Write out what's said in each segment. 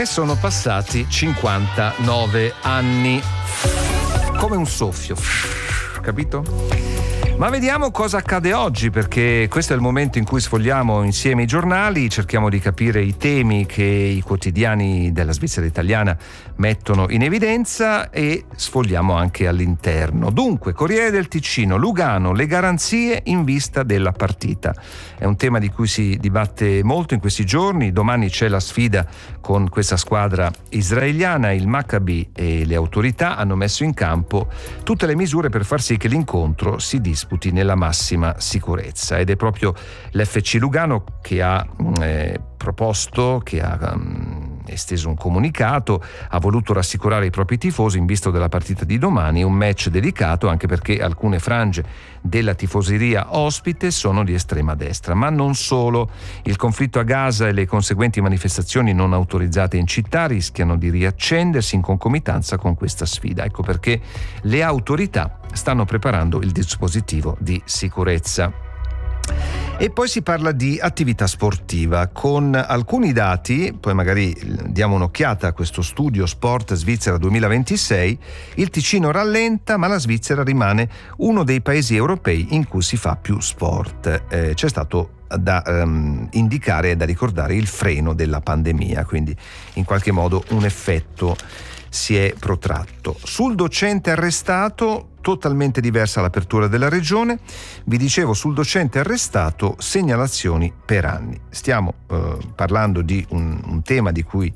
E sono passati 59 anni. Come un soffio, capito? Ma vediamo cosa accade oggi, perché questo è il momento in cui sfogliamo insieme i giornali, cerchiamo di capire i temi che i quotidiani della Svizzera italiana mettono in evidenza e sfogliamo anche all'interno. Dunque, Corriere del Ticino, Lugano, le garanzie in vista della partita. È un tema di cui si dibatte molto in questi giorni. Domani c'è la sfida con questa squadra israeliana. Il Maccabi e le autorità hanno messo in campo tutte le misure per far sì che l'incontro si disputi nella massima sicurezza, ed è proprio l'FC Lugano che ha proposto, che ha esteso un comunicato, ha voluto rassicurare i propri tifosi in vista della partita di domani, un match delicato anche perché alcune frange della tifoseria ospite sono di estrema destra, ma non solo. Il conflitto a Gaza e le conseguenti manifestazioni non autorizzate in città rischiano di riaccendersi in concomitanza con questa sfida. Ecco perché le autorità stanno preparando il dispositivo di sicurezza. E poi si parla di attività sportiva con alcuni dati, poi magari diamo un'occhiata a questo studio Sport Svizzera 2026. Il Ticino rallenta, ma la Svizzera rimane uno dei paesi europei in cui si fa più sport. C'è stato da indicare e da ricordare il freno della pandemia, quindi in qualche modo un effetto si è protratto. Sul docente arrestato, totalmente diversa l'apertura della regione. Vi dicevo, sul docente arrestato, segnalazioni per anni. Stiamo parlando di un tema di cui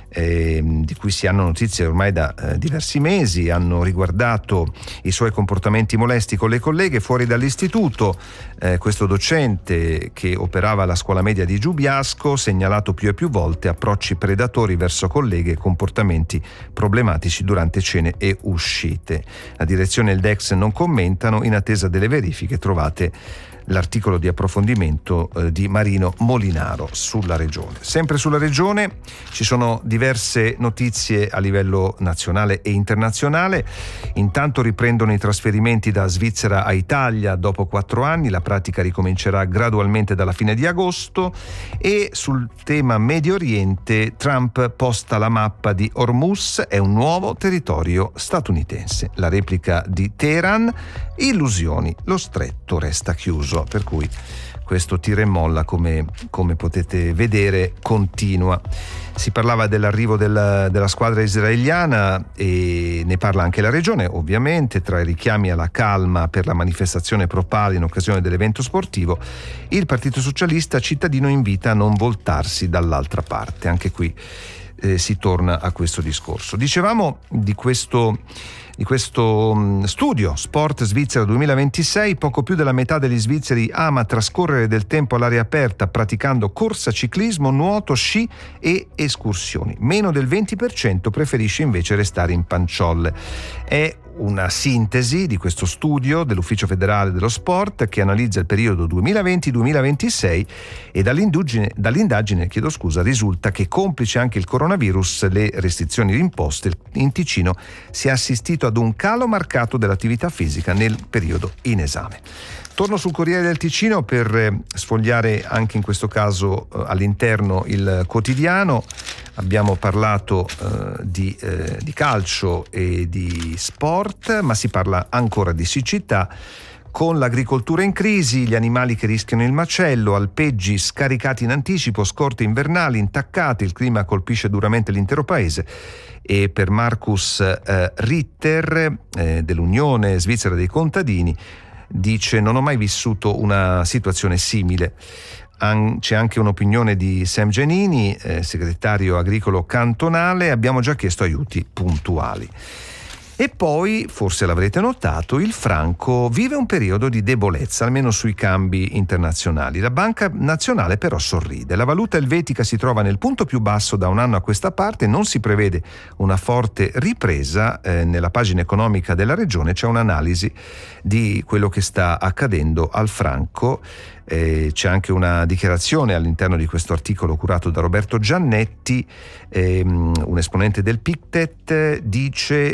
si hanno notizie ormai da diversi mesi. Hanno riguardato i suoi comportamenti molesti con le colleghe fuori dall'istituto. Questo docente, che operava alla scuola media di Giubiasco, segnalato più e più volte approcci predatori verso colleghe e comportamenti problematici durante cene e uscite. La direzione e il DEX non commentano. In attesa delle verifiche trovate l'articolo di approfondimento di Marino Molinaro sulla regione. Sempre sulla regione ci sono diverse notizie a livello nazionale e internazionale. Intanto riprendono i trasferimenti da Svizzera a Italia dopo 4 anni, la pratica ricomincerà gradualmente dalla fine di agosto. E sul tema Medio Oriente, Trump posta la mappa di Hormuz, è un nuovo territorio statunitense. La replica di Teheran, illusioni, lo stretto resta chiuso. Per cui questo tira e molla, come potete vedere, continua. Si parlava dell'arrivo della squadra israeliana e ne parla anche la regione, ovviamente. Tra i richiami alla calma per la manifestazione pro-Pal in occasione dell'evento sportivo, il Partito Socialista cittadino invita a non voltarsi dall'altra parte. Anche qui si torna a questo discorso. Dicevamo di questo studio Sport Svizzera 2026. Poco più della metà degli svizzeri ama trascorrere del tempo all'aria aperta praticando corsa, ciclismo, nuoto, sci e escursioni. Meno del 20% preferisce invece restare in panciolle. È una sintesi di questo studio dell'Ufficio federale dello sport che analizza il periodo 2020-2026 e dall'indagine risulta che, complice anche il coronavirus, le restrizioni imposte, in Ticino si è assistito ad un calo marcato dell'attività fisica nel periodo in esame. Torno sul Corriere del Ticino per sfogliare anche in questo caso all'interno il quotidiano. Abbiamo parlato di calcio e di sport, ma si parla ancora di siccità. Con l'agricoltura in crisi, gli animali che rischiano il macello, alpeggi scaricati in anticipo, scorte invernali intaccate, il clima colpisce duramente l'intero paese. E per Markus Ritter dell'Unione Svizzera dei Contadini, dice: non ho mai vissuto una situazione simile. C'è anche un'opinione di Sam Giannini, segretario agricolo cantonale: abbiamo già chiesto aiuti puntuali. E poi, forse l'avrete notato, il franco vive un periodo di debolezza, almeno sui cambi internazionali. La Banca Nazionale però sorride. La valuta elvetica si trova nel punto più basso da un anno a questa parte, non si prevede una forte ripresa. Nella pagina economica della regione c'è un'analisi di quello che sta accadendo al franco. C'è anche una dichiarazione all'interno di questo articolo curato da Roberto Giannetti, un esponente del Pictet. Dice: una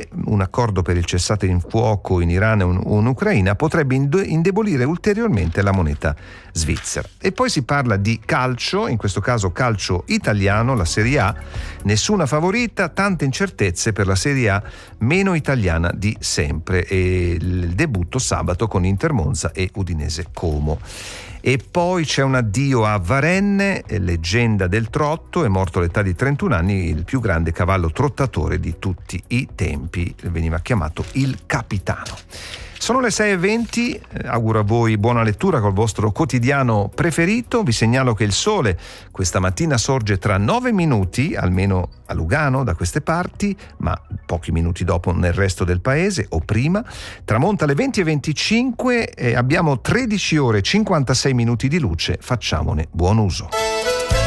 l'accordo per il cessate il fuoco in Iran e in Ucraina potrebbe indebolire ulteriormente la moneta svizzera. E poi si parla di calcio, in questo caso calcio italiano, la Serie A, nessuna favorita, tante incertezze per la Serie A meno italiana di sempre, e il debutto sabato con Inter Monza e Udinese Como. E poi c'è un addio a Varenne, leggenda del trotto, è morto all'età di 31 anni, il più grande cavallo trottatore di tutti i tempi, veniva chiamato il capitano. Sono le 6:20, auguro a voi buona lettura col vostro quotidiano preferito. Vi segnalo che il sole questa mattina sorge tra 9 minuti, almeno a Lugano da queste parti, ma pochi minuti dopo nel resto del paese o prima. Tramonta alle 20:25 e abbiamo 13 ore e 56 minuti di luce, facciamone buon uso.